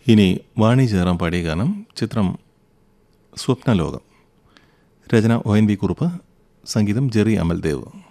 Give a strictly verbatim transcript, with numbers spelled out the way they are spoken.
ഇനി വാണി ജയറാം പാടിയ ഗാനം. ചിത്രം സ്വപ്നലോകം. രചന ഒ എൻ വി കുറുപ്പ്, സംഗീതം ജെറി അമൽദേവ്.